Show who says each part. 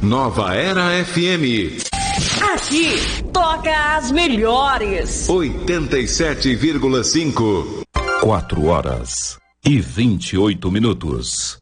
Speaker 1: Nova Era FM.
Speaker 2: Aqui toca as melhores.
Speaker 1: 87,5.
Speaker 3: 4 horas e 28 minutos.